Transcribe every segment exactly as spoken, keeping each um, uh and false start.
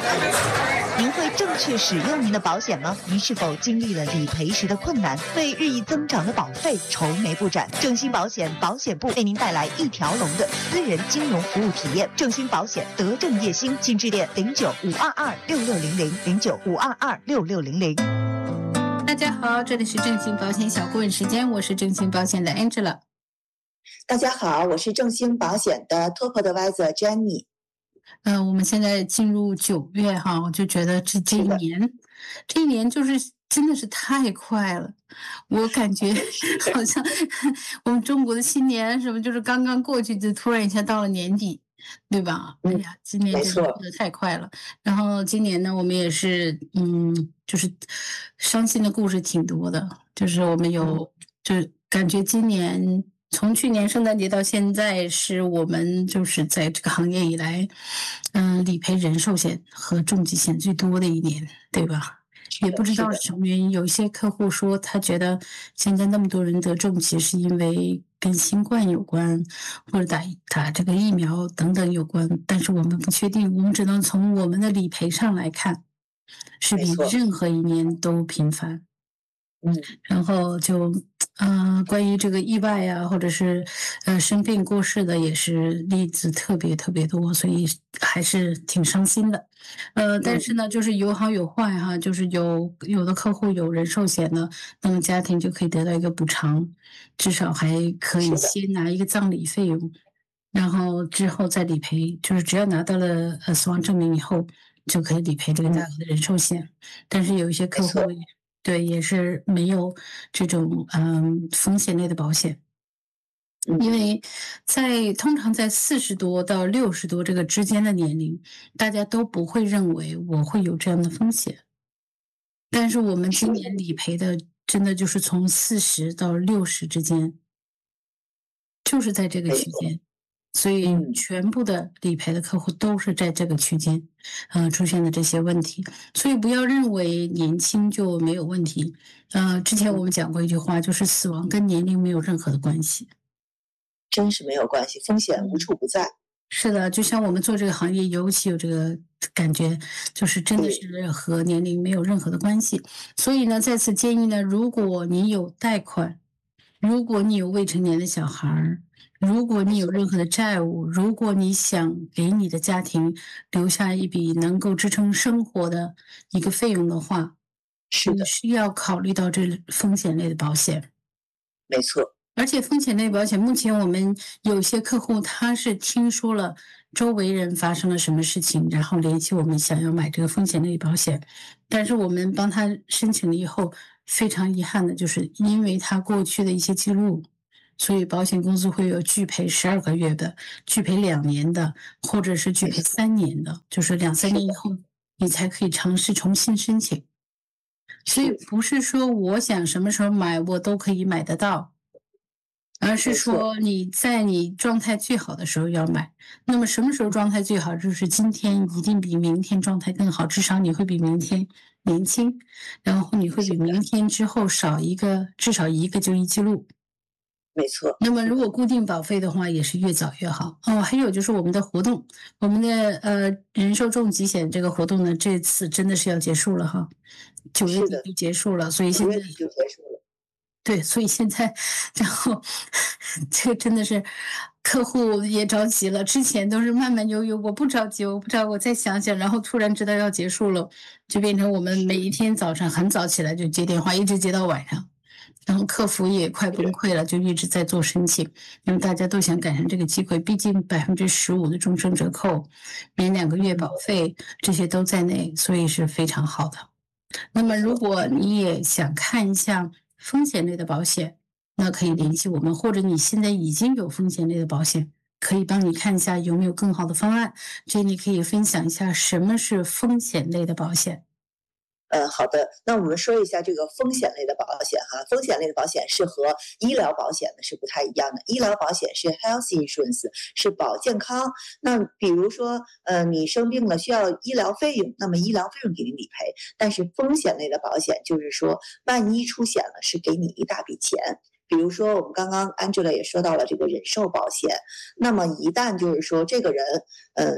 您会正确使用您的保险吗？您是否经历了理赔时的困难，为日益增长的保费愁眉不展？正兴保险保险部为您带来一条龙的私人金融服务体验。正兴保险德正叶兴，请致电零九五二二六六零零零九五二二六六零零。 大家好，这里是正兴保险小顾问时间，我是正兴保险的 Angela。 大家好，我是正兴保险的 Top Advisor Jenny。 呃，我们现在进入九月哈，我就觉得这这一年，这一年就是真的是太快了。我感觉好像我们中国的新年什么，就是刚刚过去，就突然一下到了年底，对吧？哎呀，今年真的过得太快了。然后今年呢，我们也是，嗯，就是伤心的故事挺多的，就是我们有，就感觉今年。从去年圣诞节到现在，是我们就是在这个行业以来，嗯，理赔人寿险和重疾险最多的一年，对吧？也不知道是什么原因，有一些客户说他觉得现在那么多人得重疾是因为跟新冠有关，或者打打这个疫苗等等有关，但是我们不确定，我们只能从我们的理赔上来看，是比任何一年都频繁。 嗯， 然后就。呃，关于这个意外啊，或者是呃生病过世的，也是例子特别特别多，所以还是挺伤心的。呃，但是呢，就是有好有坏哈，就是有有的客户有人寿险呢，那么家庭就可以得到一个补偿，至少还可以先拿一个葬礼费用，然后之后再理赔，就是只要拿到了呃死亡证明以后，就可以理赔这个大额的人寿险。但是有一些客户。对，也是没有这种嗯风险类的保险，因为在通常在四十多到六十多这个之间的年龄，大家都不会认为我会有这样的风险。但是我们今年理赔的真的就是从四十到六十之间，就是在这个区间。所以全部的理赔的客户都是在这个区间，呃，出现的这些问题。所以不要认为年轻就没有问题。呃，之前我们讲过一句话，就是死亡跟年龄没有任何的关系。 真是没有关系，风险无处不在。 是的，就像我们做这个行业，尤其有这个感觉，就是真的是和年龄没有任何的关系。所以呢，在此建议呢，如果你有贷款，如果你有未成年的小孩，如果你有任何的债务，如果你想给你的家庭留下一笔能够支撑生活的一个费用的话， 是的， 需要考虑到这风险类的保险。 没错， 而且风险类保险，目前我们有些客户他是听说了周围人发生了什么事情，然后联系我们想要买这个风险类保险，但是我们帮他申请了以后，非常遗憾的就是因为他过去的一些记录。所以保险公司会有拒赔十二个月的、拒赔两年的，或者是拒赔三年的，就是两三年以后你才可以尝试重新申请。所以不是说我想什么时候买我都可以买得到，而是说你在你状态最好的时候要买。那么什么时候状态最好？就是今天一定比明天状态更好，至少你会比明天年轻，然后你会比明天之后少一个，至少一个就医记录。 没错。 那么如果固定保费的话，也是越早越好哦。还有就是我们的活动，我们的呃人寿重疾险这个活动呢，这次真的是要结束了哈，九月底就结束了，所以现在九月底就结束了。 对，所以现在，然后这个真的是客户也着急了。之前都是慢慢悠悠，我不着急，我不着，我再想想，然后突然知道要结束了，就变成我们每一天早上很早起来就接电话，一直接到晚上。然后客服也快崩溃了，就一直在做申请，因为大家都想赶上这个机会，毕竟百分之十五的终身折扣，免两个月保费，这些都在内，所以是非常好的。那么如果你也想看一下风险类的保险，那可以联系我们，或者你现在已经有风险类的保险，可以帮你看一下有没有更好的方案。这你可以分享一下什么是风险类的保险。 呃，好的，那我们说一下这个风险类的保险哈。风险类的保险是和医疗保险呢是不太一样的。医疗保险是 health insurance， 是保健康。那比如说，呃，你生病了需要医疗费用，那么医疗费用给你理赔。但是风险类的保险就是说，万一出险了，是给你一大笔钱。比如说，我们刚刚 Angela 也说到了这个人寿保险，那么一旦就是说这个人，嗯、呃。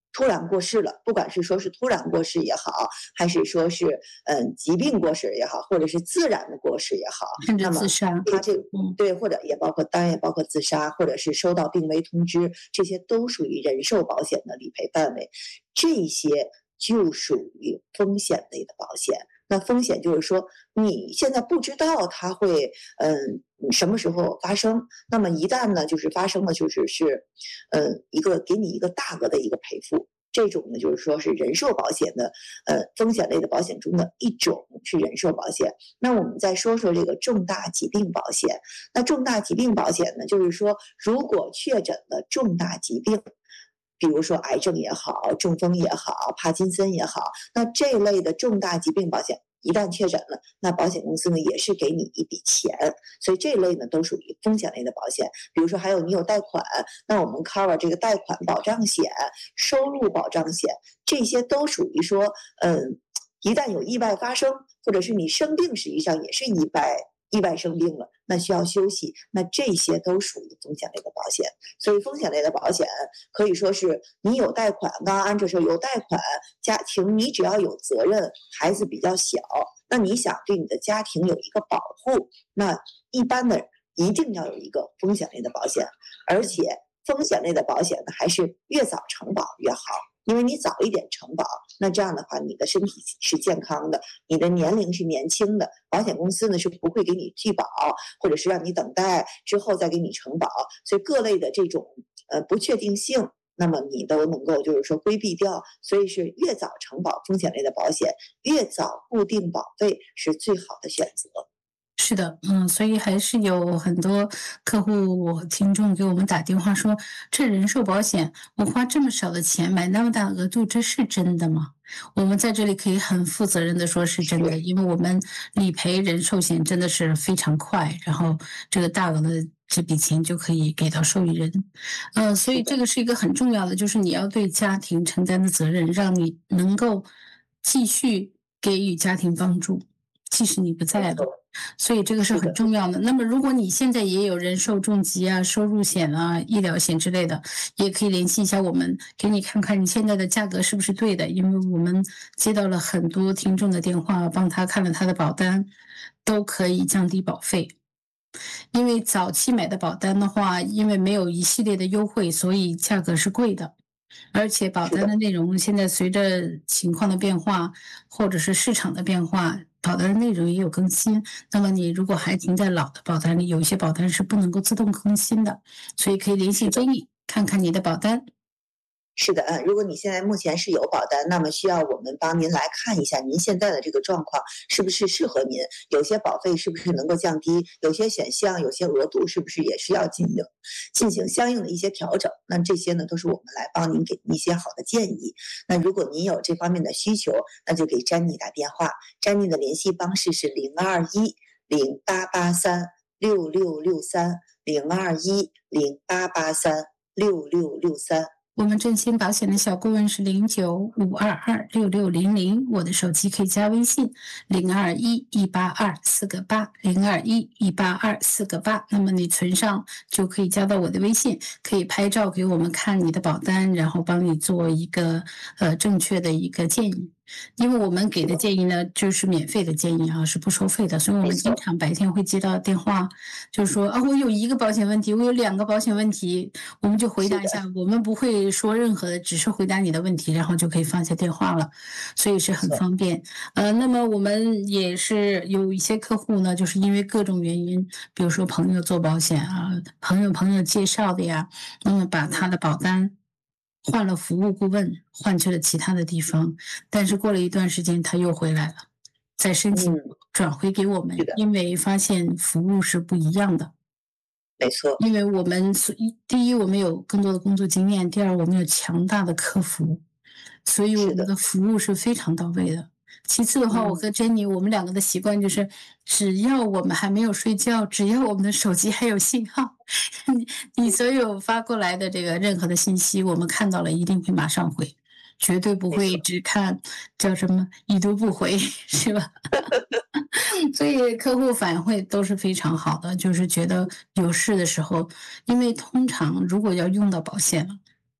突然过世了，不管是说是突然过世也好，还是说是嗯疾病过世也好，或者是自然的过世也好， 甚至那么自杀， 他这个嗯， 对，或者也包括当然也包括自杀，或者是收到病危通知，这些都属于人寿保险的理赔范围，这些就属于风险类的保险。那风险就是说，你现在不知道它会嗯什么时候发生，那么一旦呢就是发生了，就是是嗯一个给你一个大额的一个赔付。这种呢，就是说是人寿保险的，呃，风险类的保险中的一种是人寿保险。那我们再说说这个重大疾病保险。那重大疾病保险呢，就是说如果确诊了重大疾病，比如说癌症也好，中风也好，帕金森也好，那这类的重大疾病保险一旦确诊了，那保险公司呢也是给你一笔钱，所以这类呢都属于风险类的保险。比如说还有你有贷款，那我们 cover 这个贷款保障险、收入保障险，这些都属于说，嗯，一旦有意外发生，或者是你生病，实际上也是意外。意外生病了，那需要休息，那这些都属于风险类的保险。所以风险类的保险可以说是你有贷款，刚刚安哲说有贷款，家庭你只要有责任，孩子比较小，那你想对你的家庭有一个保护，那一般的一定要有一个风险类的保险，而且风险类的保险呢，还是越早承保越好。因为你早一点承保，那这样的话，你的身体是健康的，你的年龄是年轻的，保险公司呢是不会给你拒保，或者是让你等待之后再给你承保，所以各类的这种呃不确定性，那么你都能够就是说规避掉，所以是越早承保风险类的保险，越早固定保费是最好的选择。 是的，嗯，所以还是有很多客户、我听众给我们打电话说，这人寿保险我花这么少的钱买那么大额度，这是真的吗？我们在这里可以很负责任的说是真的，因为我们理赔人寿险真的是非常快，然后这个大额的这笔钱就可以给到受益人，呃，所以这个是一个很重要的，就是你要对家庭承担的责任，让你能够继续给予家庭帮助，即使你不在了。所以这个是很重要的。那么如果你现在也有人寿重疾啊、收入险啊、医疗险之类的，也可以联系一下我们，给你看看你现在的价格是不是对的。因为我们接到了很多听众的电话，帮他看了他的保单，都可以降低保费。因为早期买的保单的话，因为没有一系列的优惠，所以价格是贵的。而且保单的内容现在随着情况的变化，或者是市场的变化，保单的内容也有更新。那么你如果还停在老的保单里，有一些保单是不能够自动更新的，所以可以联系Jenny看看你的保单。 是的，嗯，如果你现在目前是有保单，那么需要我们帮您来看一下您现在的这个状况是不是适合您，有些保费是不是能够降低，有些选项、有些额度是不是也是要进行进行相应的一些调整。那这些呢，都是我们来帮您给您一些好的建议。那如果您有这方面的需求，那就给詹妮打电话，詹妮的联系方式是零二一零八八三六六六三零二一零八八三六六六三。 我们振兴保险的小顾问是零九五二二六六零零，我的手机可以加微信零二一一八二四个八零二一一八二四个八，那么你存上就可以加到我的微信，可以拍照给我们看你的保单，然后帮你做一个呃正确的一个建议。因为我们给的建议呢，就是免费的建议啊，是不收费的，所以我们经常白天会接到电话，就是说啊，我有一个保险问题，我有两个保险问题，我们就回答一下，我们不会说任何的，只是回答你的问题，然后就可以放下电话了，所以是很方便。呃，那么我们也是有一些客户呢，就是因为各种原因，比如说朋友做保险啊，朋友朋友介绍的呀，那么把他的保单换了服务顾问，换去了其他的地方，但是过了一段时间他又回来了，再申请转回给我们，嗯、因为发现服务是不一样的。 没错， 因为我们第一我们有更多的工作经验，第二我们有强大的客服，所以我们的服务是非常到位的。其次的话，我和珍妮我们两个的习惯就是，只要我们还没有睡觉，只要我们的手机还有信号，你你所有发过来的这个任何的信息，我们看到了一定会马上回，绝对不会只看叫什么已读不回，是吧？所以客户反馈都是非常好的，就是觉得有事的时候，因为通常如果要用到保险了，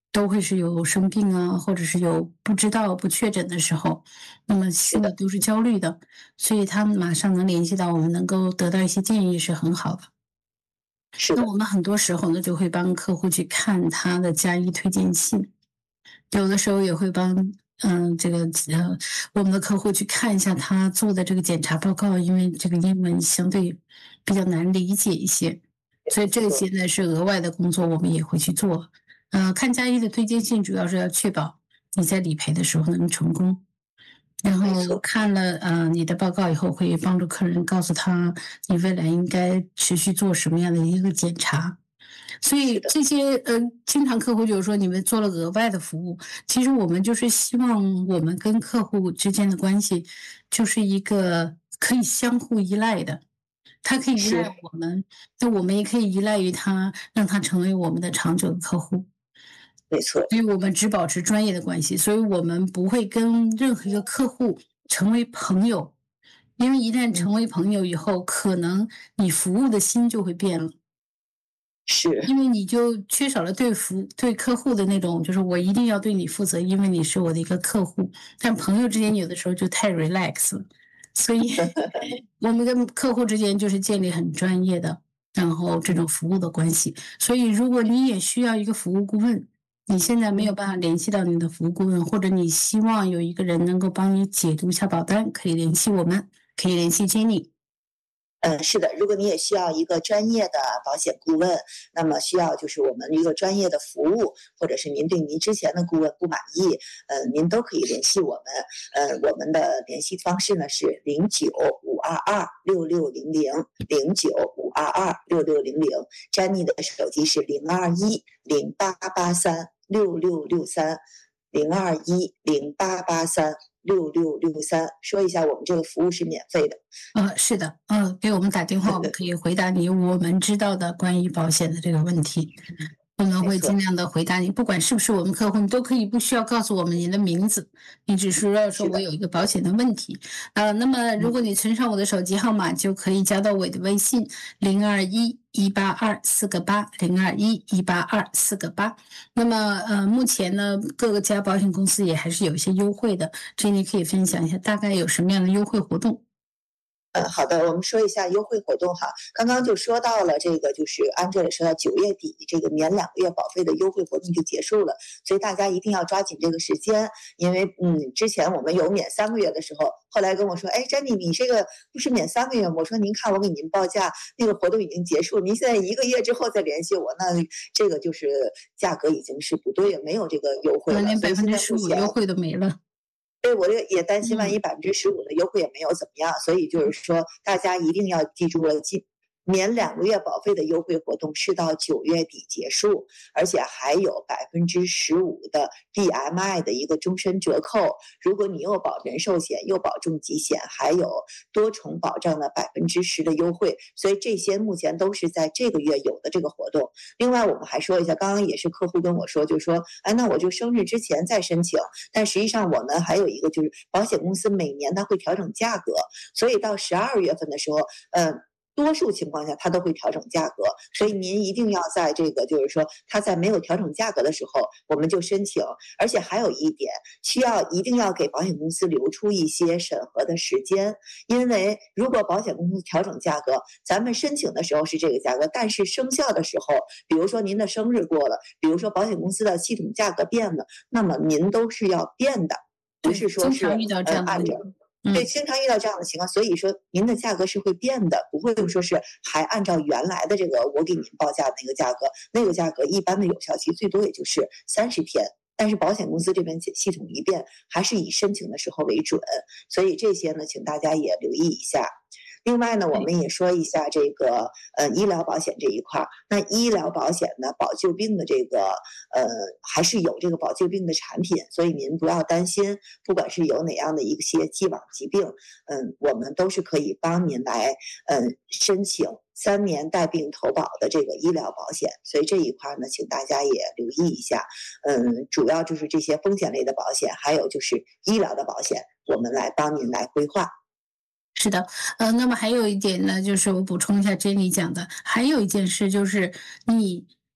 都会是有生病啊，或者是有不知道不确诊的时候，那么心里都是焦虑的，所以他们马上能联系到我们，能够得到一些建议是很好的。 是的， 那我们很多时候呢，就会帮客户去看他的加医推荐信，有的时候也会帮嗯这个呃我们的客户去看一下他做的这个检查报告，因为这个英文相对比较难理解一些，所以这些呢是额外的工作，我们也会去做。呃，看加医的推荐信主要是要确保你在理赔的时候能成功。然后没错， 看了呃你的报告以后，会帮助客人告诉他你未来应该持续做什么样的一个检查。所以是的， 这些呃，经常客户就是说你们做了额外的服务，其实我们就是希望我们跟客户之间的关系就是一个可以相互依赖的，他可以依赖是我们，那我们也可以依赖于他，让他成为我们的长久的客户。 没错， 所以我们只保持专业的关系，所以我们不会跟任何一个客户成为朋友，因为一旦成嗯， 为朋友以后，可能你服务的心就会变了。 是因为你就缺少了对服对客户的那种，就是我一定要对你负责，因为你是我的一个客户。但朋友之间有的时候就太 relax 了，所以我们跟客户之间就是建立很专业的，然后这种服务的关系。所以如果你也需要一个服务顾问，你现在没有嗯。 办法联系到你的服务顾问，或者你希望有一个人能够帮你解读一下保单，可以联系我们，可以联系 Jenny。 嗯，是的，如果你也需要一个专业的保险顾问，那么需要就是我们一个专业的服务，或者是您对您之前的顾问不满意，呃，您都可以联系我们。呃，我们的联系方式呢是零九五二二六六零零零九五二二六六零零。Jenny 的手机是零二一零八八三六六六三零二一零八八三六六六三。说一下，我们这个服务是免费的。 呃，是的，呃，给我们打电话，我们可以回答你我们知道的关于保险的这个问题。我们会尽量的回答你，不管是不是我们客户，你都可以不需要告诉我们您的名字，你只需要说我有一个保险的问题。呃，那么如果你存上我的手机号码，就可以加到我的微信零二一一八二四个八零二一一八二四个八。那么呃，目前呢，各个家保险公司也还是有一些优惠的，这你可以分享一下大概有什么样的优惠活动。 呃，好的，我们说一下优惠活动哈。刚刚就说到了这个，就是安哲也说到九月底这个免两个月保费的优惠活动就结束了，所以大家一定要抓紧这个时间，因为嗯，之前我们有免三个月的时候，后来跟我说，哎，詹妮，你这个不是免三个月吗？我说您看我给您报价，那个活动已经结束，您现在一个月之后再联系我，那这个就是价格已经是不对，没有这个优惠了， 连所以百分之十现在目前五优惠都没了。 对，我也担心万一百分之十五的优惠也没有怎么样，所以就是说大家一定要记住了，记免两个月保费的优惠活动是到九月底结束，而且还有百分之十五的 B M I 的一个终身折扣。如果你又保人寿险又保重疾险，还有多重保障的百分之十的优惠，所以这些目前都是在这个月有的这个活动。另外，我们还说一下，刚刚也是客户跟我说，就说，哎，那我就生日之前再申请。但实际上，我们还有一个就是保险公司每年它会调整价格，所以到十二月份的时候，嗯、呃。多数情况下，它都会调整价格，所以您一定要在这个，就是说，它在没有调整价格的时候，我们就申请。而且还有一点，需要一定要给保险公司留出一些审核的时间，因为如果保险公司调整价格，咱们申请的时候是这个价格，但是生效的时候，比如说您的生日过了，比如说保险公司的系统价格变了，那么您都是要变的，不是说是呃按照。对，经常遇到这样的情况，所以说您的价格是会变的，不会说是还按照原来的这个我给您报价的那个价格，那个价格一般的有效期最多也就是三十天，但是保险公司这边系统一变，还是以申请的时候为准，所以这些呢，请大家也留意一下。另外呢，我们也说一下这个呃医疗保险这一块儿。那医疗保险呢，保旧病的这个呃还是有这个保旧病的产品，所以您不要担心，不管是有哪样的一些既往疾病，嗯，我们都是可以帮您来嗯申请三年带病投保的这个医疗保险。所以这一块呢，请大家也留意一下。嗯，主要就是这些风险类的保险，还有就是医疗的保险，我们来帮您来规划。 是的，呃，那么还有一点呢，就是我补充一下 Jenny 讲的，还有一件事就是你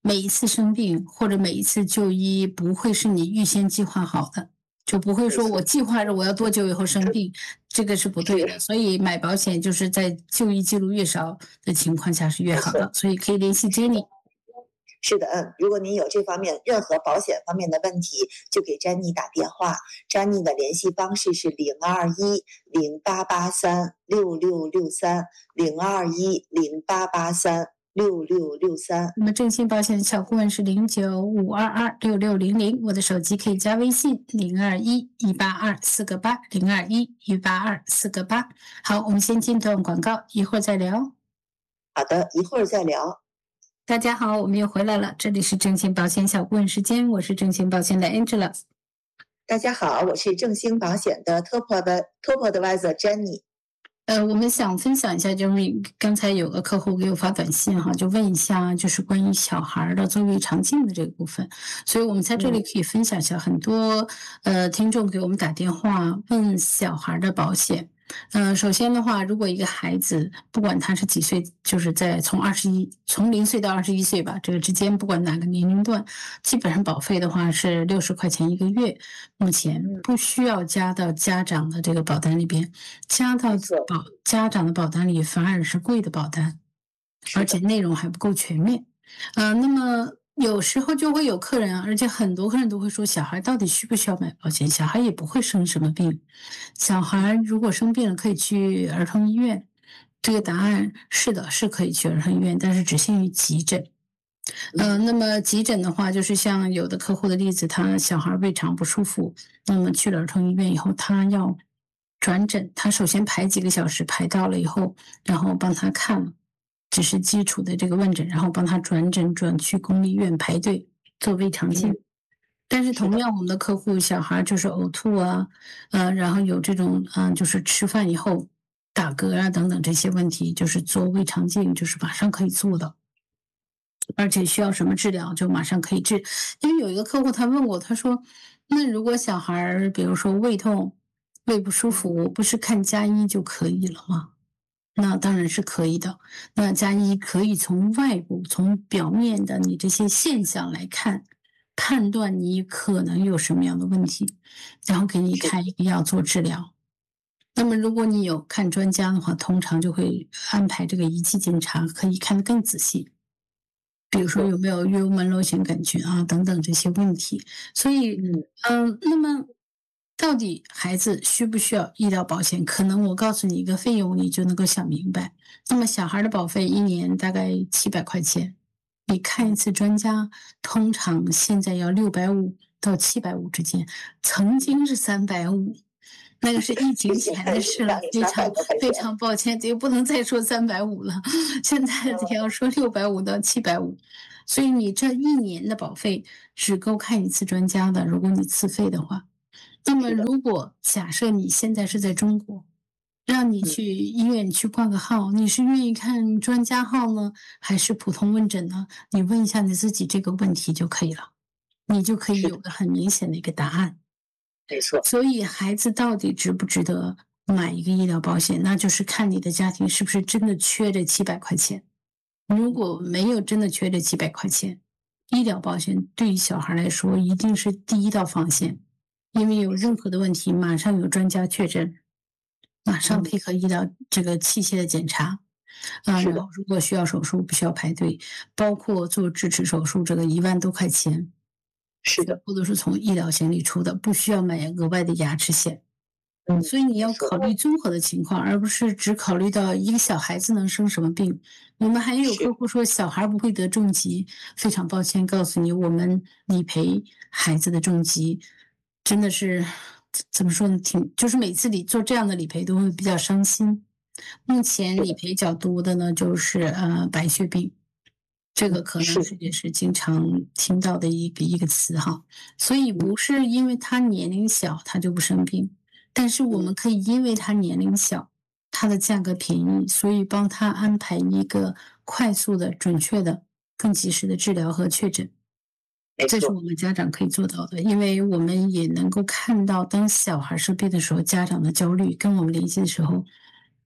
每一次生病或者每一次就医不会是你预先计划好的，就不会说我计划着我要多久以后生病，这个是不对的。所以买保险就是在就医记录越少的情况下是越好的，所以可以联系 Jenny。 是的，嗯，如果您有这方面任何保险方面的问题，就给詹妮打电话。詹妮的联系方式是零二一零八八三六六六三零二一零八八三六六六三。 那么正新保险小顾问是零九五二二六六零零，我的手机可以加微信零二一一八二四个八零二一一八二四个八。好，我们先进段广告，一会儿再聊。 好的，一会儿再聊。 大家好，我们又回来了，这里是正新保险小顾问时间，我是正新保险的 Angela。 大家好，我是正兴保险的 Top Top Advisor Jenny。 呃，我们想分享一下，就是刚才有个客户给我发短信哈，就问一下，就是关于小孩的做胃肠镜的这个部分，所以我们在这里可以分享一下，很多呃听众给我们打电话问小孩的保险。嗯、呃，首先的话，如果一个孩子不管他是几岁，就是在从二十一从零岁到二十一岁吧，这个之间不管哪个年龄段，基本上保费的话是六十块钱一个月，目前不需要加到家长的这个保单里边，加到保家长的保单里反而是贵的保单，而且内容还不够全面。呃，那么有时候就会有客人，而且很多客人都会说，小孩到底需不需要买保险？小孩也不会生什么病，小孩如果生病了可以去儿童医院。这个答案是的，是可以去儿童医院，但是只限于急诊。呃，那么急诊的话，就是像有的客户的例子，他小孩胃肠不舒服，那么去了儿童医院以后，他要转诊，他首先排几个小时，排到了以后，然后帮他看了。只是基础的这个问诊，然后帮他转诊转去公立医院排队做胃肠镜。但是同样，我们的客户小孩就是呕吐啊，呃，然后有这种嗯、呃，就是吃饭以后打嗝啊等等这些问题，就是做胃肠镜就是马上可以做的，而且需要什么治疗就马上可以治。因为有一个客户他问我，他说，那如果小孩比如说胃痛、胃不舒服，不是看家医就可以了吗？那当然是可以的。那家医可以从外部、从表面的你这些现象来看，判断你可能有什么样的问题，然后给你开一个药做治疗。那么如果你有看专家的话，通常就会安排这个仪器检查，可以看得更仔细。比如说有没有幽门螺旋杆菌啊等等这些问题。所以，嗯、呃，那么。到底孩子需不需要医疗保险？可能我告诉你一个费用，你就能够想明白。那么小孩的保费一年大概七百块钱，你看一次专家，通常现在要六百五到七百五之间，曾经是三百五，那个是疫情前的事了，非常非常抱歉，也不能再说三百五了，现在得要说六百五到七百五。所以你这一年的保费只够看一次专家的，如果你自费的话。那么，如果假设你现在是在中国，让你去医院去挂个号，你是愿意看专家号呢，还是普通问诊呢？你问一下你自己这个问题就可以了，你就可以有个很明显的一个答案。 没错。 所以，孩子到底值不值得买一个医疗保险，那就是看你的家庭是不是真的缺这七百块钱。如果没有真的缺这七百块钱，医疗保险对于小孩来说一定是第一道防线。因为有任何的问题，马上有专家确诊，马上配合医疗这个器械的检查，啊，然后如果需要手术，不需要排队，包括做智齿手术，这个一万多块钱， 是的， 全部都是从医疗险里出的，不需要买额外的牙齿险。 嗯， 所以你要考虑综合的情况，而不是只考虑到一个小孩子能生什么病。我们还有客户说小孩不会得重疾，非常抱歉告诉你，我们理赔孩子的重疾。真的是怎么说呢？挺就是每次理做这样的理赔都会比较伤心。目前理赔较多的呢，就是呃白血病，这个可能是也是经常听到的一个一个词哈。所以不是因为他年龄小他就不生病，但是我们可以因为他年龄小，他的价格便宜，所以帮他安排一个快速的、准确的、更及时的治疗和确诊。这是我们家长可以做到的，因为我们也能够看到，当小孩生病的时候，家长的焦虑，跟我们联系的时候，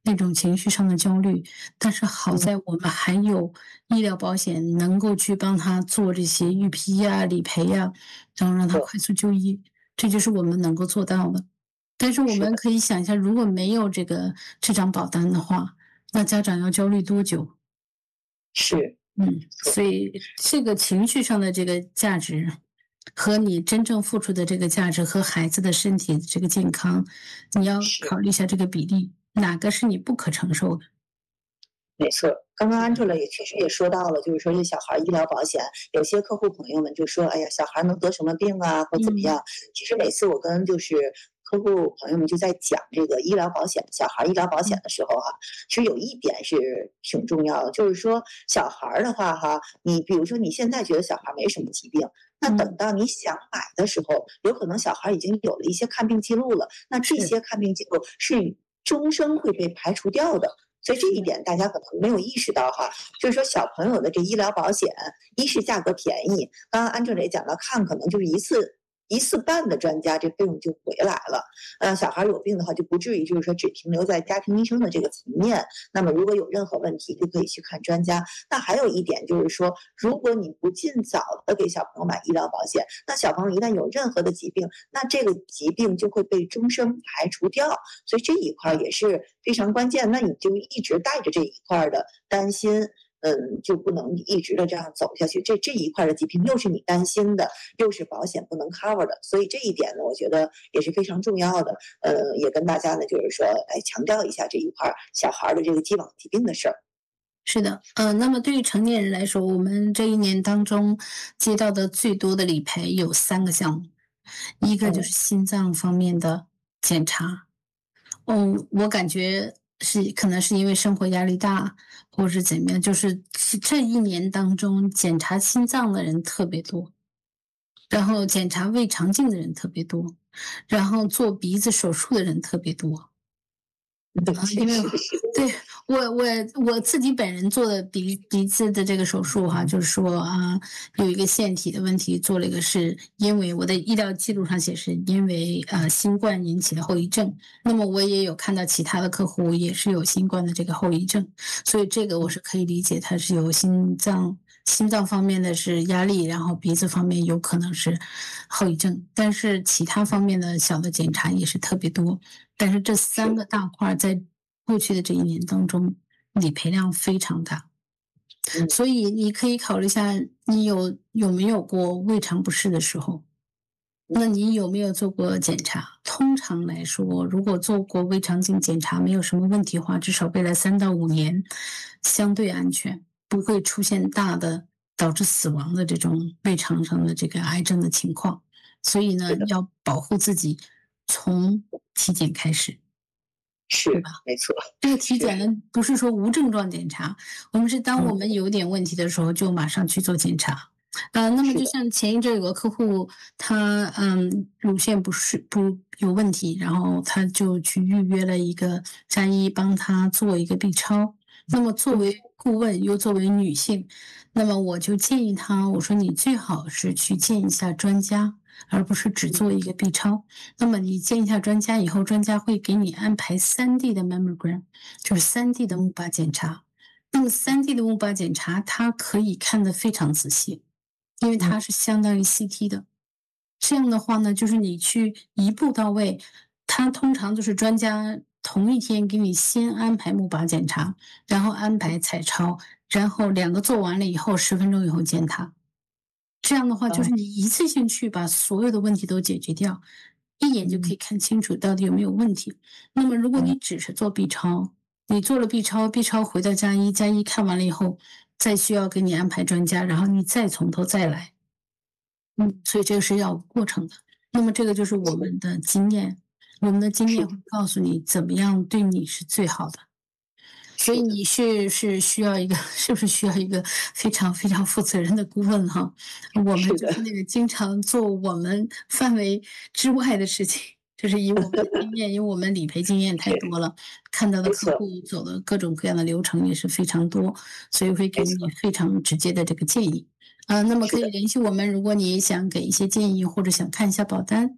那种情绪上的焦虑，但是好在我们还有医疗保险能够去帮他做这些预批呀、理赔呀，然后让他快速就医，这就是我们能够做到的。但是我们可以想一下，如果没有这个这张保单的话，那家长要焦虑多久？ 是， 嗯，所以这个情绪上的这个价值和你真正付出的这个价值和孩子的身体这个健康，你要考虑一下这个比例，哪个是你不可承受的？ 没错，刚刚 Angela 也确实也说到了，就是说这小孩医疗保险，有些客户朋友们就说，哎呀，小孩能得什么病啊，或怎么样？其实每次我跟就是客户朋友们就在讲这个医疗保险、小孩医疗保险的时候哈、啊，其实有一点是挺重要的，就是说小孩的话哈，你比如说你现在觉得小孩没什么疾病，那等到你想买的时候，有可能小孩已经有了一些看病记录了，那这些看病记录是终生会被排除掉的。所以这一点大家可能没有意识到哈，就是说小朋友的这医疗保险，一是价格便宜，刚刚安正也讲到，看可能就是一次一次半的专家，这费用就回来了。呃，小孩有病的话，就不至于就是说只停留在家庭医生的这个层面。那么如果有任何问题，就可以去看专家。那还有一点就是说，如果你不尽早的给小朋友买医疗保险，那小朋友一旦有任何的疾病，那这个疾病就会被终生排除掉。所以这一块也是非常关键。那你就一直带着这一块的担心。嗯，就不能一直的这样走下去。这这一块的疾病又是你担心的，又是保险不能 cover 的，所以这一点呢，我觉得也是非常重要的。呃，也跟大家呢，就是说，哎，强调一下这一块小孩的这个既往疾病的事儿。 是的，呃，那么对于成年人来说，我们这一年当中接到的最多的理赔有三个项目，一个就是心脏方面的检查。嗯，我感觉是可能是因为生活压力大，或者是怎么样，就是这一年当中检查心脏的人特别多，然后检查胃肠镜的人特别多，然后做鼻子手术的人特别多。啊，因为对我我我自己本人做的鼻鼻子的这个手术哈，就是说啊，有一个腺体的问题，做了一个是因为我的医疗记录上写是因为呃新冠引起的后遗症，那么我也有看到其他的客户也是有新冠的这个后遗症，所以这个我是可以理解，它是有心脏心脏方面的是压力，然后鼻子方面有可能是后遗症，但是其他方面的小的检查也是特别多。但是这三个大块在过去的这一年当中，理赔量非常大，所以你可以考虑一下，你有有没有过胃肠不适的时候？那你有没有做过检查？通常来说，如果做过胃肠镜检查没有什么问题的话，至少未来三到五年相对安全，不会出现大的导致死亡的这种胃肠上的这个癌症的情况。所以呢，要保护自己。从体检开始， 是吧？没错。 这个体检呢，不是说无症状检查，我们是当我们有点问题的时候，就马上去做检查。呃，那么就像前一阵有个客户，他嗯乳腺不是不有问题，然后他就去预约了一个家医帮他做一个 B 超。那么作为顾问又作为女性，那么我就建议他，我说你最好是去见一下专家。而不是只做一个 B 超，那么你见一下专家以后，专家会给你安排 三 D 的 mammogram， 就是 三 D 的钼靶检查。那么 三 D 的钼靶检查，它可以看得非常仔细，因为它是相当于 C T 的。这样的话呢，就是你去一步到位，它通常就是专家同一天给你先安排钼靶检查，然后安排彩超，然后两个做完了以后，十分钟以后见他。这样的话，就是你一次性去把所有的问题都解决掉，一眼就可以看清楚到底有没有问题。那么，如果你只是做 B 超，你做了 B 超 ，B 超回到家医，家医看完了以后，再需要给你安排专家，然后你再从头再来。嗯，所以这个是要过程的。那么，这个就是我们的经验，我们的经验会告诉你怎么样对你是最好的。所以你是是需要一个，是不是需要一个非常非常负责任的顾问哈？我们就是那个经常做我们范围之外的事情，就是以我们的经验，因为我们理赔经验太多了，看到的客户走的各种各样的流程也是非常多，所以会给你非常直接的这个建议。啊、呃，那么可以联系我们，如果你想给一些建议或者想看一下保单，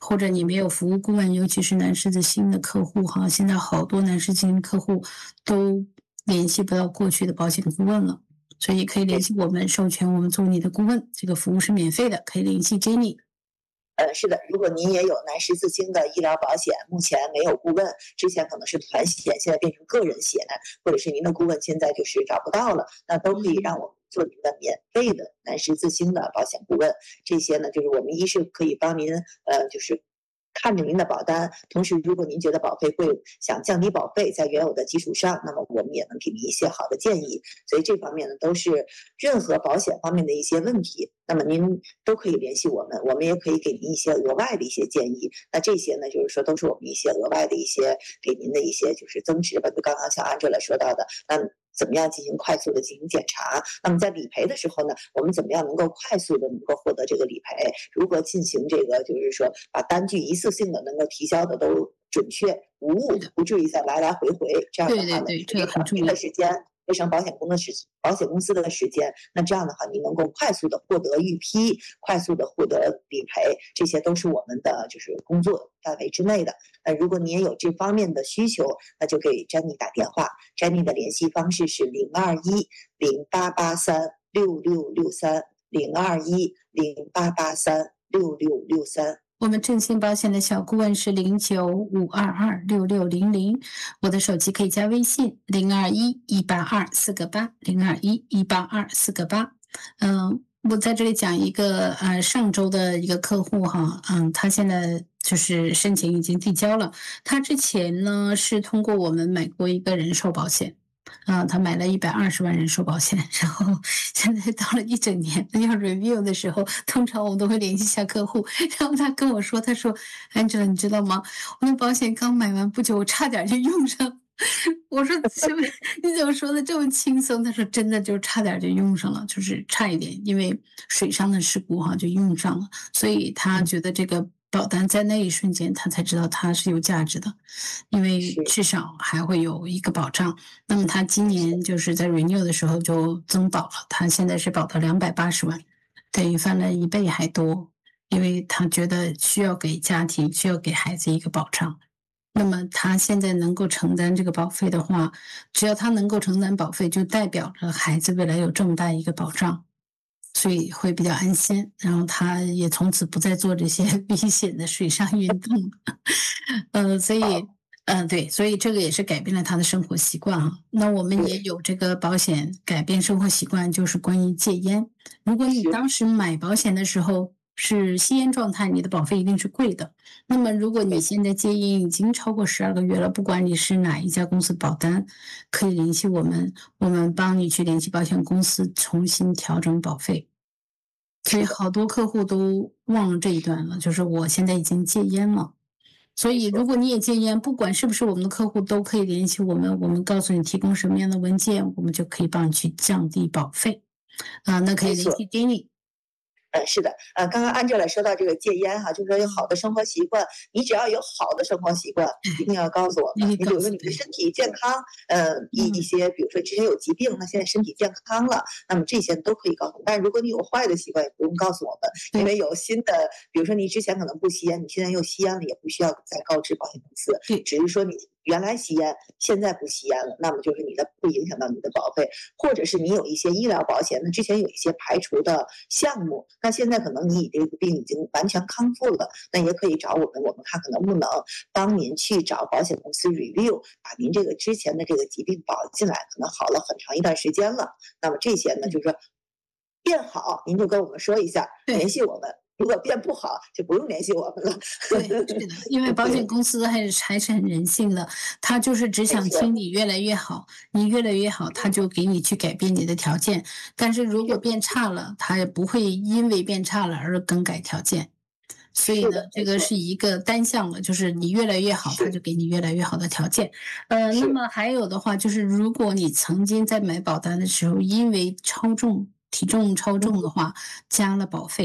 或者你没有服务顾问，尤其是男士的新的客户哈，现在好多男士经营客户都联系不到过去的保险顾问了，所以可以联系我们，授权我们做你的顾问，这个服务是免费的，可以联系 Jenny。 呃，是的，如果您也有男士自清的医疗保险，目前没有顾问，之前可能是团险，现在变成个人险，或者是您的顾问现在就是找不到了，那都可以让我们做您的免费的男士自清的保险顾问。这些呢，就是我们一是可以帮您，呃，就是看着您的保单，同时如果您觉得保费贵，想降低保费，在原有的基础上，那么我们也能给您一些好的建议。所以这方面呢，都是任何保险方面的一些问题，那么您都可以联系我们，我们也可以给您一些额外的一些建议。那这些呢，就是说都是我们一些额外的一些给您的一些就是增值吧，就刚刚像安哲来说到的，那怎么样进行快速的进行检查？那么在理赔的时候呢，我们怎么样能够快速的能够获得这个理赔？如何进行这个就是说把单据一次性的能够提交的都准确无误，不至于再来来回回，这样的话呢， 对对对，这个很重您要。 的时间。节省保险公司时保险公司的时间，那这样的话，你能够快速的获得预批，快速的获得理赔，这些都是我们的就是工作范围之内的。那如果你也有这方面的需求，那就给 Jenny 打电话 ，Jenny 的联系方式是零二一零八八三六六六三零二一零八八三六六六三。 我们正信保险的小顾问是零九五二二六六零零，我的手机可以加微信零二一一八二四个八零二一一八二四个八。嗯，我在这里讲一个呃上周的一个客户哈，嗯，他现在就是申请已经递交了，他之前呢是通过我们买过一个人寿保险。啊、呃，他买了一百二十万人寿保险，然后现在到了一整年要 review 的时候，通常我们都会联系一下客户，然后他跟我说，他说 Angela 你知道吗？我那保险刚买完不久，我差点就用上。我说什么？你怎么说的这么轻松？他说真的就差点就用上了，就是差一点，因为水上的事故哈就用上了，所以他觉得这个保单在那一瞬间他才知道它是有价值的，因为至少还会有一个保障。那么他今年就是在 renew 的时候就增保了，他现在是保到两百八十万，等于翻了一倍还多，因为他觉得需要给家庭需要给孩子一个保障。那么他现在能够承担这个保费的话，只要他能够承担保费，就代表着孩子未来有这么大一个保障，所以会比较安心。然后他也从此不再做这些危险的水上运动，呃，所以，嗯、呃，对，所以这个也是改变了他的生活习惯哈。那我们也有这个保险改变生活习惯，就是关于戒烟。如果你当时买保险的时候是吸烟状态，你的保费一定是贵的。那么如果你现在戒烟已经超过十二个月了，不管你是哪一家公司保单，可以联系我们，我们帮你去联系保险公司重新调整保费。所以好多客户都忘了这一段了，就是我现在已经戒烟了。所以如果你也戒烟，不管是不是我们的客户，都可以联系我们，我们告诉你提供什么样的文件，我们就可以帮你去降低保费。啊，那可以联系 Jenny。 呃，是的，呃，刚刚安哲来说到这个戒烟哈，就是说有好的生活习惯，你只要有好的生活习惯，一定要告诉我们。你比如说你的身体健康，呃，一一些比如说之前有疾病，那现在身体健康了，那么这些都可以告诉我们。但是如果你有坏的习惯，也不用告诉我们，因为有新的，比如说你之前可能不吸烟，你现在又吸烟了，也不需要再告知保险公司，只是说你原来吸烟，现在不吸烟了，那么就是你的不影响到你的保费，或者是你有一些医疗保险，那之前有一些排除的项目，那现在可能你这个病已经完全康复了，那也可以找我们，我们看看能不能帮您去找保险公司 review， 把您这个之前的这个疾病保进来，可能好了很长一段时间了。那么这些呢，就是说变好，您就跟我们说一下，联系我们。如果变不好，就不用联系我们了。 对，是的，因为保险公司还是还是很人性的，他就是只想听你越来越好，你越来越好，他就给你去改变你的条件。但是如果变差了，他也不会因为变差了而更改条件。所以呢，这个是一个单向的，就是你越来越好，他就给你越来越好的条件。呃，那么还有的话就是，如果你曾经在买保单的时候，因为超重、体重超重的话，加了保费。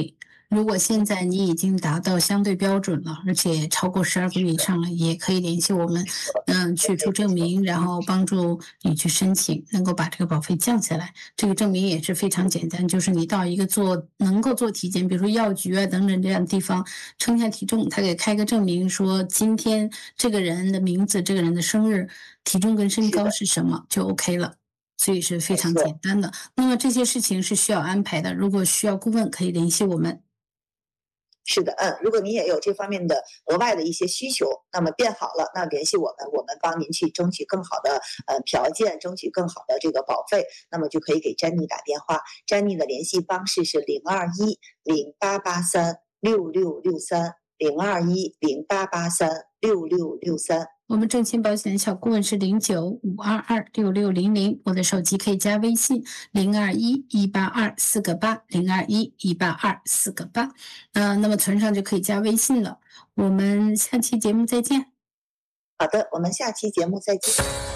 如果现在你已经达到相对标准了，而且超过十二个月以上了，也可以联系我们，嗯，取出证明，然后帮助你去申请，能够把这个保费降下来。这个证明也是非常简单，就是你到一个做能够做体检，比如说药局啊等等这样的地方，称一下体重，他给开个证明，说今天这个人的名字、这个人的生日、体重跟身高是什么，就 OK 了。所以是非常简单的。那么这些事情是需要安排的，如果需要顾问，可以联系我们。 是的，嗯，如果您也有这方面的额外的一些需求，那么变好了，那联系我们，我们帮您去争取更好的呃条件，争取更好的这个保费，那么就可以给詹妮打电话。詹妮的联系方式是零二一零八八三六六六三零二一零八八三六六六三。 我们正鑫保险小顾问是零九五二二六六零零，我的手机可以加微信零二一一八二四个八零二一一八二四个八，呃，那么存上就可以加微信了。我们下期节目再见。 好的，我们下期节目再见。